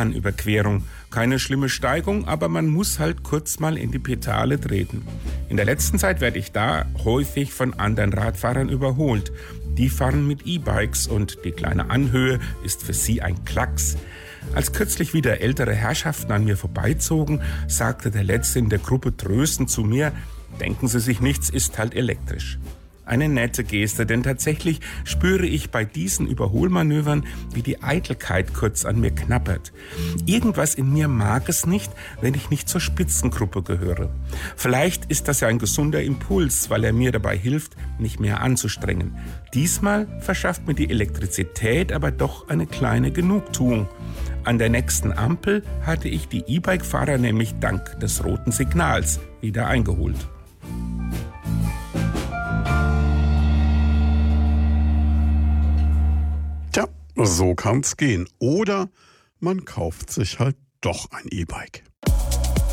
Fernüberquerung. Keine schlimme Steigung, aber man muss halt kurz mal in die Pedale treten. In der letzten Zeit werde ich da häufig von anderen Radfahrern überholt. Die fahren mit E-Bikes und die kleine Anhöhe ist für sie ein Klacks. Als kürzlich wieder ältere Herrschaften an mir vorbeizogen, sagte der Letzte in der Gruppe tröstend zu mir: Denken Sie sich nichts, ist halt elektrisch. Eine nette Geste, denn tatsächlich spüre ich bei diesen Überholmanövern, wie die Eitelkeit kurz an mir knabbert. Irgendwas in mir mag es nicht, wenn ich nicht zur Spitzengruppe gehöre. Vielleicht ist das ja ein gesunder Impuls, weil er mir dabei hilft, mich mehr anzustrengen. Diesmal verschafft mir die Elektrizität aber doch eine kleine Genugtuung. An der nächsten Ampel hatte ich die E-Bike-Fahrer nämlich dank des roten Signals wieder eingeholt. Tja, so kann's gehen. Oder man kauft sich halt doch ein E-Bike.